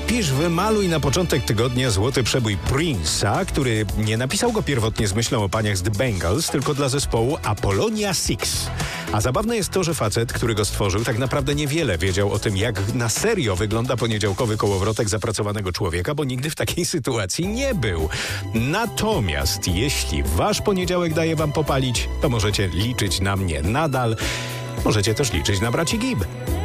Wpisz, wymaluj na początek tygodnia złoty przebój Prince'a, który nie napisał go pierwotnie z myślą o paniach z The Bangles, tylko dla zespołu Apollonia 6. A zabawne jest to, że facet, który go stworzył, tak naprawdę niewiele wiedział o tym, jak na serio wygląda poniedziałkowy kołowrotek zapracowanego człowieka, bo nigdy w takiej sytuacji nie był. Natomiast jeśli wasz poniedziałek daje wam popalić, to możecie liczyć na mnie nadal. Możecie też liczyć na braci Gibb.